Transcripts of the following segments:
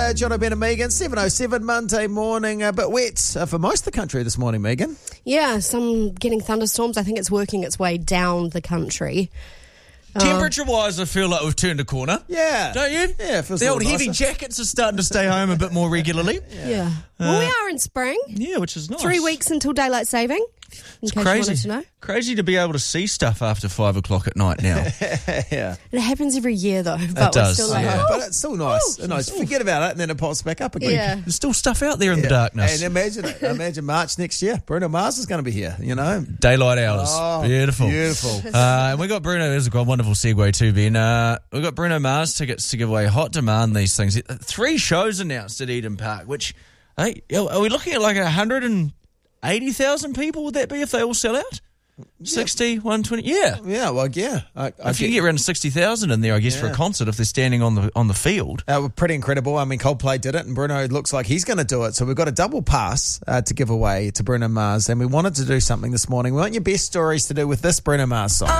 John O'Brien and Megan, 7:07 Monday morning, a bit wet for most of the country this morning, Megan. Yeah, some getting thunderstorms. I think it's working its way down the country. Temperature-wise, I feel like we've turned a corner. Yeah. Don't you? Yeah, it feels the a old little heavy nicer. jackets are starting to stay home a bit more regularly. Yeah. Well, we are in spring. Yeah, which is nice. 3 weeks until daylight saving. It's in case crazy. you wanted to know. Crazy to be able to see stuff after 5 o'clock at night now. Yeah. It happens every year, though. But does, we're still like, yeah. But it's still nice. Forget about it, and then it pops back up again. Yeah. There's still stuff out there in the darkness. And imagine it. Imagine March next year. Bruno Mars is going to be here, you know. Daylight hours. Oh, Beautiful. Beautiful. And we got Bruno. There's a wonderful segue too, Ben. We got Bruno Mars tickets to give away. Hot demand, these things. 3 shows announced at Eden Park, which, hey, are we looking at like 180,000 people? Would that be if they all sell out? 60, 120, yeah. Yeah, well, yeah. If you can get around 60,000 in there, I guess, for a concert, if they're standing on the field. Pretty incredible. I mean, Coldplay did it, and Bruno looks like he's going to do it. So we've got a double pass to give away to Bruno Mars, and we wanted to do something this morning. We want your best stories to do with this Bruno Mars song.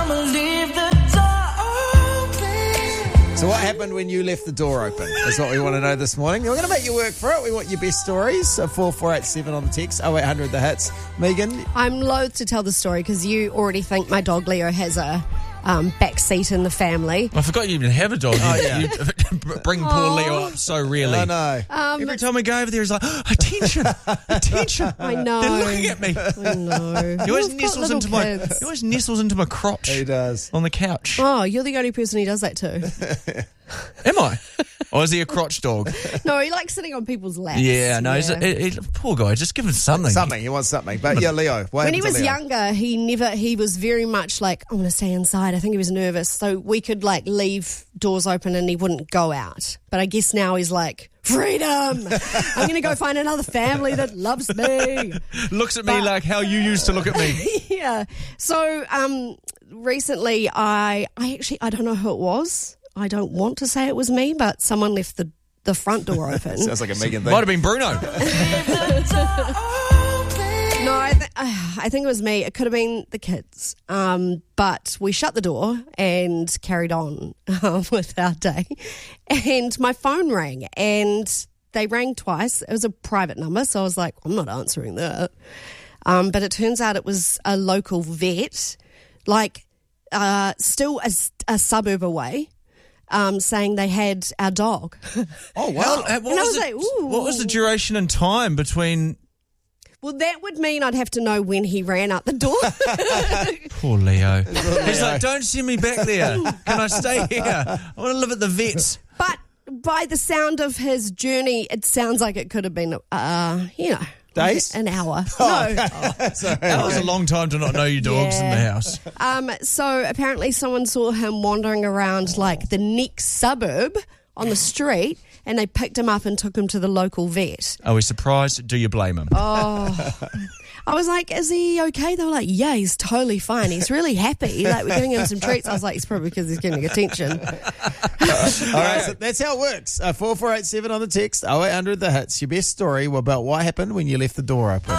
So what happened when you left the door open is what we want to know this morning. We're going to make you work for it. We want your best stories. So 4487 on the text, 0800 the hits. Megan? I'm loath to tell the story because you already think my dog Leo has a back seat in the family. I forgot you even have a dog. You bring poor Leo up so rarely. I know. Every time we go over there, he's like, attention, attention. I know. They're looking at me. I know. He always We've got nestles little into my. kids. He always nestles into my crotch. He does. On the couch. Oh, you're the only person who does that too. Am I? Or is he a crotch dog? No, he likes sitting on people's laps. Yeah, no, he's poor guy. Just give him something. Something. He wants something. But yeah, Leo. When he was younger, he was very much like, I'm going to stay inside. I think he was nervous. So we could like leave doors open and he wouldn't go out. But I guess now he's like, freedom. I'm going to go find another family that loves me. Looks at me like how you used to look at me. Yeah. So recently I don't know who it was. I don't want to say it was me, but someone left the front door open. Sounds like a Megan thing. Might have been Bruno. No, I think it was me. It could have been the kids. But we shut the door and carried on with our day. And my phone rang, and they rang twice. It was a private number, so I was like, I'm not answering that. But it turns out it was a local vet, like still a suburb away. Saying they had our dog. Oh, wow. What was the duration and time between... Well, that would mean I'd have to know when he ran out the door. Poor Leo. He's like, don't send me back there. Can I stay here? I want to live at the vet's. But by the sound of his journey, it sounds like it could have been, days? An hour. Oh, No. That was a long time to not know your dog's in the house. So apparently someone saw him wandering around like the next suburb on the street, and they picked him up and took him to the local vet. Are we surprised? Do you blame him? Oh, I was like, is he okay? They were like, yeah, he's totally fine. He's really happy. Like, we're giving him some treats. I was like, it's probably because he's getting attention. All right, so that's how it works. 4487 on the text, 0800 the hits. Your best story about what happened when you left the door open.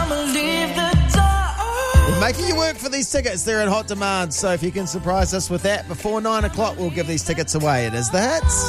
We're making you work for these tickets. They're in hot demand. So if you can surprise us with that before 9 o'clock, we'll give these tickets away. It is the hits.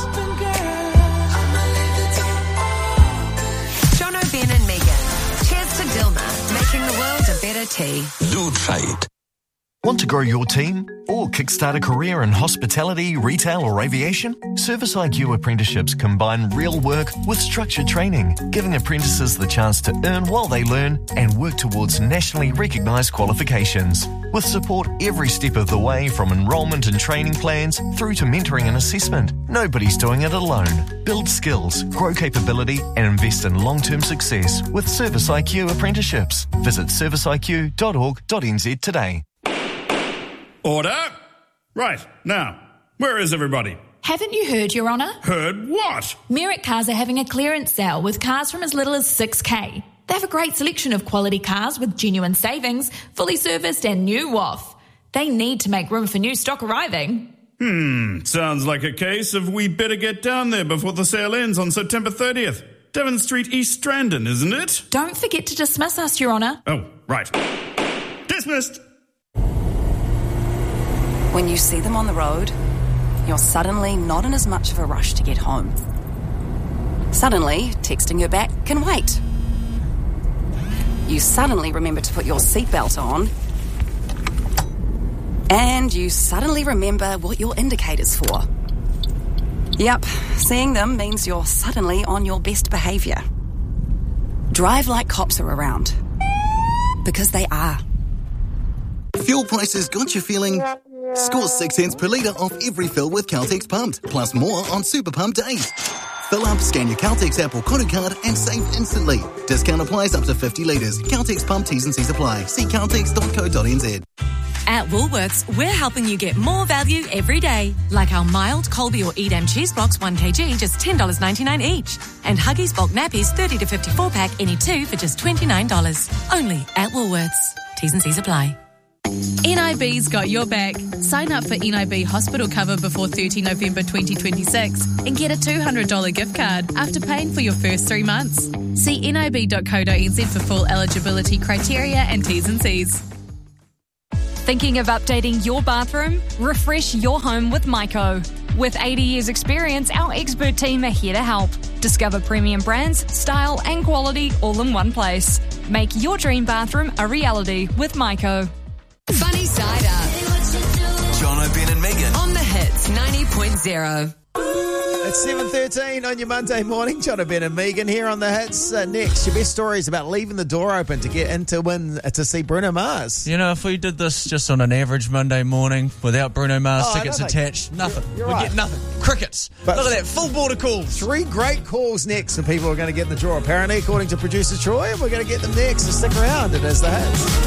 John O'Brien and Megan. Cheers to Dilma, making the world a better tea. Do try it. Want to grow your team or kickstart a career in hospitality, retail or aviation? Service IQ apprenticeships combine real work with structured training, giving apprentices the chance to earn while they learn and work towards nationally recognised qualifications. With support every step of the way, from enrolment and training plans through to mentoring and assessment, nobody's doing it alone. Build skills, grow capability and invest in long-term success with Service IQ apprenticeships. Visit serviceiq.org.nz today. Order! Right, now, where is everybody? Haven't you heard, Your Honour? Heard what? Merrick Cars are having a clearance sale with cars from as little as $6,000. They have a great selection of quality cars with genuine savings, fully serviced and new WOF. They need to make room for new stock arriving. Sounds like a case of we better get down there before the sale ends on September 30th. Devon Street, East Strandon, isn't it? Don't forget to dismiss us, Your Honour. Oh, right. Dismissed. When you see them on the road, you're suddenly not in as much of a rush to get home. Suddenly, texting her back can wait. You suddenly remember to put your seatbelt on. And you suddenly remember what your indicator's for. Yep, seeing them means you're suddenly on your best behaviour. Drive like cops are around. Because they are. Fuel prices got you feeling... Score 6 cents per litre off every fill with Caltex Pumped, plus more on Super Pump days. Fill up, scan your Caltex app or Kodu card and save instantly. Discount applies up to 50 litres. Caltex Pump T's and C's apply. See caltex.co.nz. At Woolworths, we're helping you get more value every day. Like our mild Colby or Edam cheese blocks 1kg, just $10.99 each. And Huggies bulk nappies 30 to 54 pack, any 2 for just $29. Only at Woolworths. T's and C's apply. NIB's got your back. Sign up for NIB hospital cover before 30 November 2026 and get a $200 gift card after paying for your first 3 months. See nib.co.nz for full eligibility criteria and T's and C's. Thinking of updating your bathroom? Refresh your home with Myco. With 80 years experience, our expert team are here to help. Discover premium brands, style and quality all in one place. Make your dream bathroom a reality with Myco. Funny Side Up. Jono, Ben and Megan. On the Hits 90.0. It's 7:13 on your Monday morning. Jono, Ben and Megan here on the Hits. Next, your best stories about leaving the door open to get in to see Bruno Mars. You know, if we did this just on an average Monday morning without Bruno Mars tickets attached, nothing. You're We'd right. get nothing. Crickets. But look at that, full border calls. 3 great calls next, and people are going to get in the draw. Apparently, according to producer Troy, we're going to get them next. So stick around. It is the Hits.